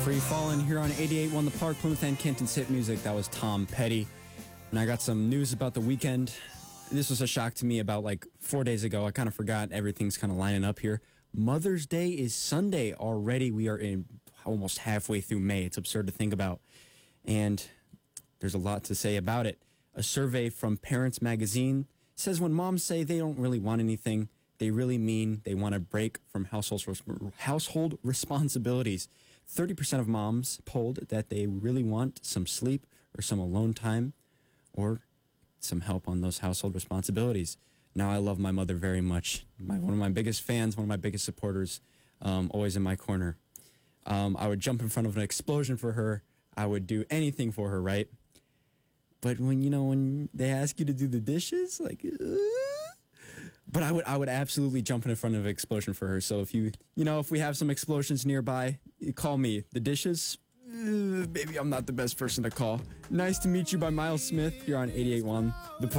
Free Fallin' here on 88.1 The Park, Plymouth and Canton's hit music. That was Tom Petty. And I got some news about the weekend. This was a shock to me about like 4 days ago. I kind of forgot everything's kind of lining up here. Mother's Day is Sunday already. We are in almost halfway through May. It's absurd to think about. And there's a lot to say about it. A survey from Parents Magazine says when moms say they don't really want anything, they really mean they want a break from household responsibilities. 30% of moms polled that they really want some sleep or some alone time or some help on those household responsibilities. Now, I love my mother very much. One of my biggest fans, one of my biggest supporters, always in my corner. I would jump in front of an explosion for her. I would do anything for her, right? But when they ask you to do the dishes, but I would absolutely jump in front of an explosion for her. So if if we have some explosions nearby, you call me. The dishes, maybe I'm not the best person to call. Nice to meet you by Miles Smith. You're on 88.1 The Park.